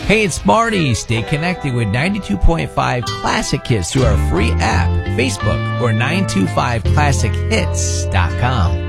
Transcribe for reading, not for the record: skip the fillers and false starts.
Hey, it's Marty. Stay connected with 92.5 Classic Hits through our free app, Facebook, or 925classichits.com.